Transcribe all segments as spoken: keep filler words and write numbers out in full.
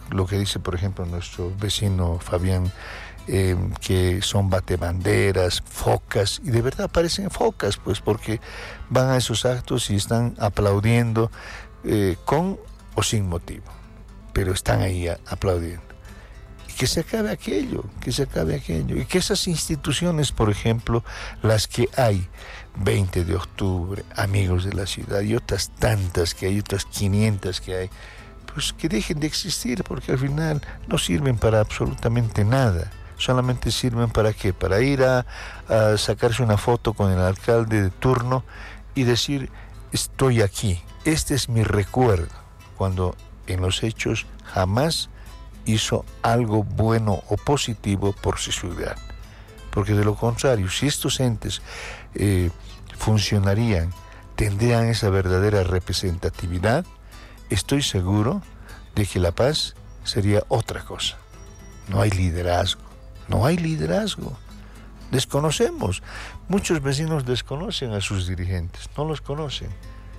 lo que dice, por ejemplo, nuestro vecino Fabián, eh, que son batebanderas, focas, y de verdad parecen focas, pues, porque van a esos actos y están aplaudiendo eh, con o sin motivo, pero están ahí a, aplaudiendo. Y que se acabe aquello, que se acabe aquello, y que esas instituciones, por ejemplo, las que hay, veinte de octubre, Amigos de la Ciudad, y otras tantas que hay, otras quinientas que hay, pues que dejen de existir, porque al final no sirven para absolutamente nada. Solamente sirven para qué, para ir a, a sacarse una foto con el alcalde de turno y decir, estoy aquí, este es mi recuerdo, cuando en los hechos jamás hizo algo bueno o positivo por su ciudad. Porque de lo contrario, si estos entes eh, funcionarían, tendrían esa verdadera representatividad, estoy seguro de que La Paz sería otra cosa. No hay liderazgo, no hay liderazgo. Desconocemos. Muchos vecinos desconocen a sus dirigentes, no los conocen.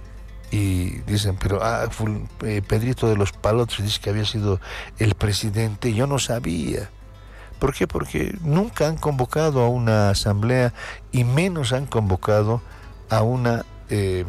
Y dicen, pero ah, eh, Pedrito de los Palotes dice que había sido el presidente, yo no sabía. ¿Por qué? Porque nunca han convocado a una asamblea y menos han convocado a una eh,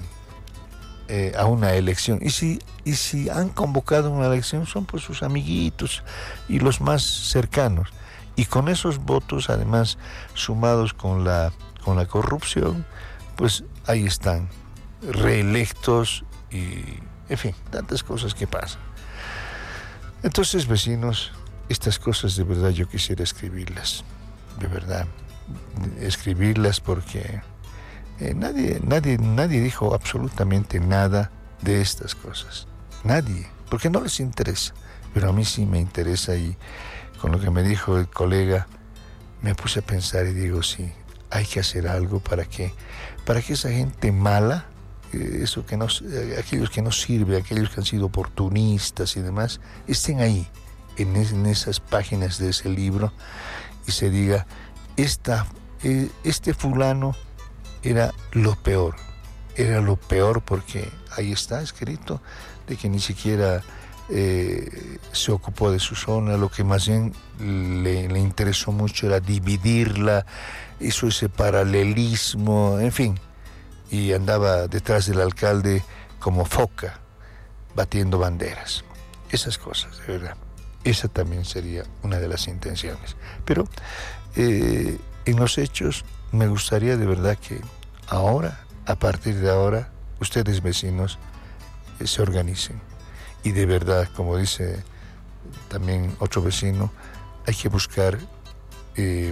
eh, a una elección. Y si, y si han convocado una elección son pues sus amiguitos y los más cercanos. Y con esos votos, además, sumados con la, con la corrupción, pues ahí están, reelectos y, en fin, tantas cosas que pasan. Entonces, vecinos, estas cosas de verdad yo quisiera escribirlas, de verdad, escribirlas porque eh, nadie, nadie, nadie dijo absolutamente nada de estas cosas, nadie, porque no les interesa, pero a mí sí me interesa y con lo que me dijo el colega me puse a pensar y digo, sí, hay que hacer algo para que, para que esa gente mala, eh, eso que no, eh, aquellos que no sirven, aquellos que han sido oportunistas y demás, estén ahí. En, es, en esas páginas de ese libro y se diga, esta, eh, este fulano era lo peor, era lo peor porque ahí está escrito de que ni siquiera eh, se ocupó de su zona, lo que más bien le, le interesó mucho era dividirla, hizo ese paralelismo, en fin, y andaba detrás del alcalde como foca, batiendo banderas, esas cosas, de verdad. Esa también sería una de las intenciones. Pero eh, en los hechos me gustaría de verdad que ahora, a partir de ahora, ustedes vecinos eh, se organicen. Y de verdad, como dice también otro vecino, hay que buscar eh,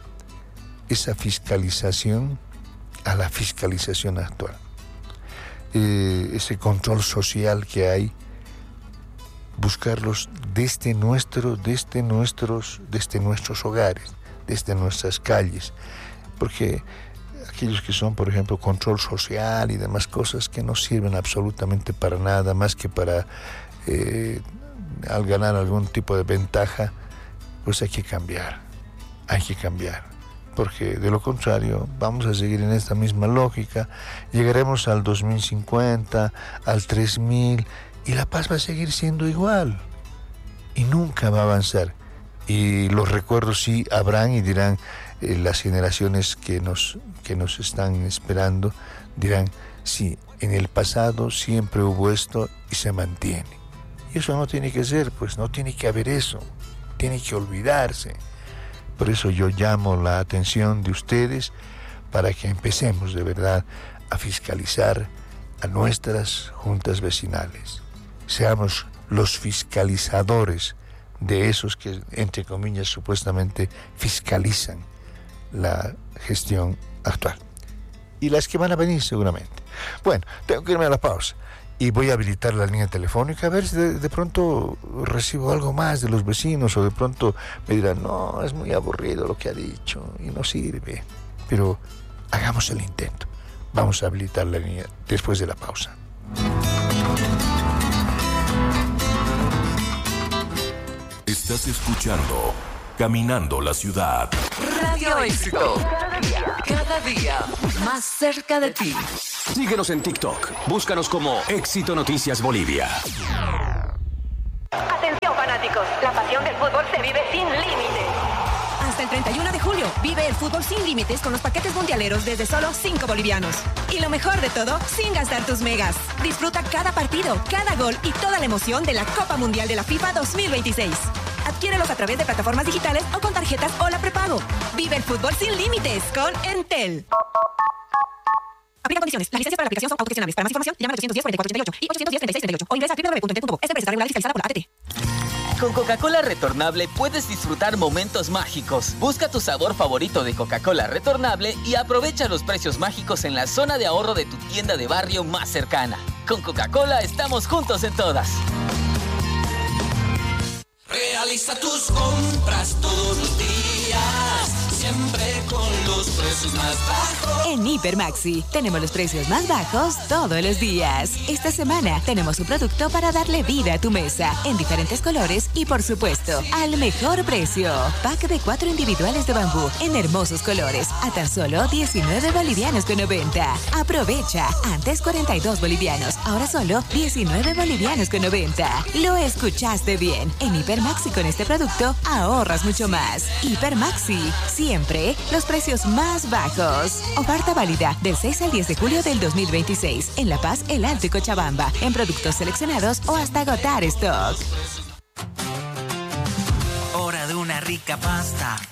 esa fiscalización a la fiscalización actual. Eh, ese control social que hay, buscarlos desde nuestro, desde nuestros, desde nuestros hogares, desde nuestras calles, porque aquellos que son, por ejemplo, control social y demás cosas que no sirven absolutamente para nada más que para eh, al ganar algún tipo de ventaja, pues hay que cambiar, hay que cambiar, porque de lo contrario vamos a seguir en esta misma lógica, llegaremos al dos mil cincuenta, al tres mil, y La Paz va a seguir siendo igual y nunca va a avanzar. Y los recuerdos sí habrán y dirán, eh, las generaciones que nos, que nos están esperando dirán, sí, en el pasado siempre hubo esto y se mantiene. Y eso no tiene que ser, pues no tiene que haber eso, tiene que olvidarse. Por eso yo llamo la atención de ustedes para que empecemos de verdad a fiscalizar a nuestras juntas vecinales. Seamos los fiscalizadores de esos que, entre comillas, supuestamente fiscalizan la gestión actual. Y las que van a venir seguramente. Bueno, tengo que irme a la pausa y voy a habilitar la línea telefónica a ver si de, de pronto recibo algo más de los vecinos o de pronto me dirán, no, es muy aburrido lo que ha dicho y no sirve. Pero hagamos el intento. Vamos a habilitar la línea después de la pausa. Estás escuchando Caminando la Ciudad. Radio Éxito. Cada día, cada día más cerca de ti. Síguenos en TikTok. Búscanos como Éxito Noticias Bolivia. Atención, fanáticos. fanáticos. La pasión del fútbol se vive sin límites. Hasta el treinta y uno de julio, vive el fútbol sin límites con los paquetes mundialeros desde solo cinco bolivianos. Y lo mejor de todo, sin gastar tus megas. Disfruta cada partido, cada gol y toda la emoción de la Copa Mundial de la FIFA dos mil veintiséis. Adquiérelos a través de plataformas digitales o con tarjetas Hola Prepago. Vive el fútbol sin límites con Entel. Aplica condiciones. Las licencias para la aplicación son autogestionables. Para más información, llama al ochocientos diez, cuarenta y cuatro ochenta y ocho y ochocientos diez, treinta y seis, treinta y ocho o ingresa a doble u doble u doble u punto entel punto co. Esta empresa está regulada y fiscalizada por la A T T. Con Coca-Cola Retornable puedes disfrutar momentos mágicos. Busca tu sabor favorito de Coca-Cola Retornable y aprovecha los precios mágicos en la zona de ahorro de tu tienda de barrio más cercana. Con Coca-Cola estamos juntos en todas. Realiza tus compras todos los días, siempre con los precios más bajos. En Hiper Maxi tenemos los precios más bajos todos los días. Esta semana tenemos un producto para darle vida a tu mesa en diferentes colores y, por supuesto, al mejor precio. Pack de cuatro individuales de bambú en hermosos colores a tan solo diecinueve bolivianos con noventa. Aprovecha, antes cuarenta y dos bolivianos, ahora solo diecinueve bolivianos con noventa. Lo escuchaste bien. En Hiper Maxi con este producto ahorras mucho más. Hiper Maxi, siempre los precios más bajos. Oferta válida del seis al diez de julio del dos mil veintiséis en La Paz, El Alto y Cochabamba, en productos seleccionados o hasta agotar stock. Hora de una rica pasta